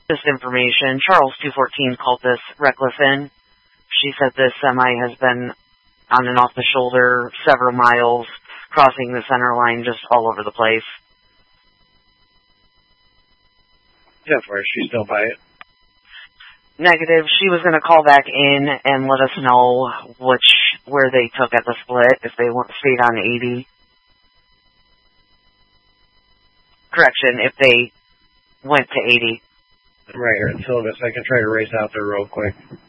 This information, Charles 214 called this reckless in. She said this semi has been on and off the shoulder several miles, crossing the center line just all over the place. Yeah, for she's still by it. Negative. She was going to call back in and let us know where they took at the split, if they stayed on 80. Correction, if they went to 80. Right here in Silvis. I can try to race out there real quick.